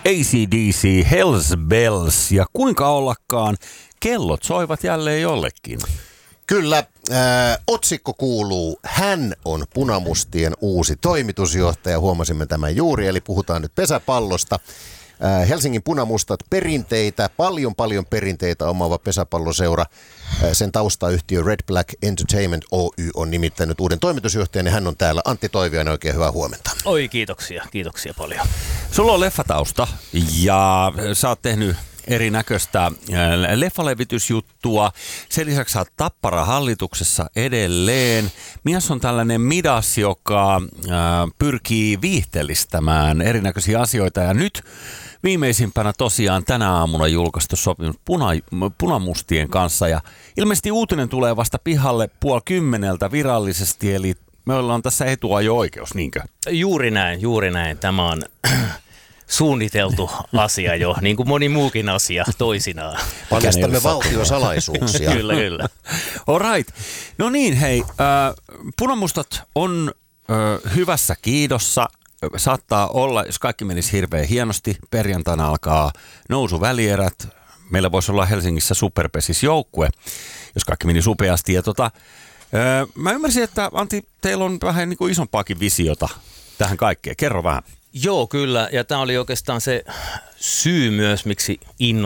AC/DC, Hells Bells ja kuinka ollakaan, kellot soivat jälleen jollekin. Kyllä, otsikko kuuluu, hän on Punamustien uusi toimitusjohtaja, huomasimme tämän juuri, eli puhutaan nyt pesäpallosta. Helsingin Punamustat perinteitä, paljon perinteitä omaava pesäpalloseura. Sen taustayhtiö Red Black Entertainment Oy on nimittänyt uuden toimitusjohtajan ja hän on täällä. Antti Toiviainen, oikein hyvää huomenta. Oi, kiitoksia paljon. Sulla on leffatausta ja sä oot tehnyt erinäköistä leffalevitysjuttua. Sen lisäksi sä oot Tappara hallituksessa edelleen. Mies on tällainen midas, joka pyrkii viihteellistämään erinäköisiä asioita. Ja nyt viimeisimpänä tosiaan tänä aamuna julkaistu sopimus Punamustien kanssa. Ja ilmeisesti uutinen tulee vasta pihalle 9:30 virallisesti, eli me ollaan tässä etuajo-oikeus, niinkö? Juuri näin. Tämä on suunniteltu asia jo, niin kuin moni muukin asia toisinaan. Paljastamme valtiosalaisuuksia. Kyllä. All right. No niin, hei. Punamustat on hyvässä kiidossa. Saattaa olla, jos kaikki menisi hirveän hienosti, perjantaina alkaa nousuvälierät. Meillä voisi olla Helsingissä superpesis-joukkue, jos kaikki meni supeasti. Ja mä ymmärsin, että Antti, teillä on vähän niin kuin isompaakin visiota tähän kaikkeen. Kerro vähän. Joo, kyllä. Ja tämä oli oikeastaan se syy myös, miksi